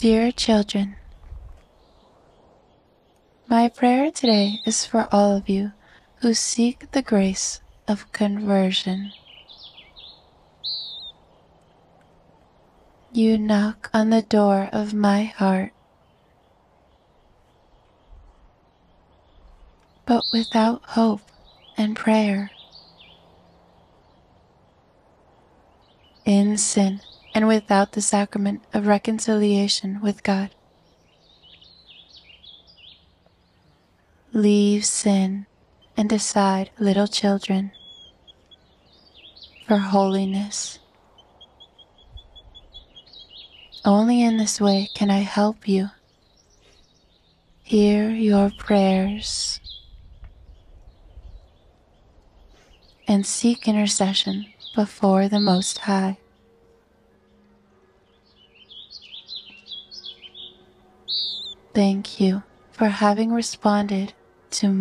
Dear children, my prayer today is for all of you who seek the grace of conversion. You knock on the door of my heart, but without hope and prayer, in sin and without the sacrament of reconciliation with God. Leave sin and decide, little children, for holiness. Only in this way can I help you. Hear your prayers and seek intercession before the Most High. Thank you for having responded to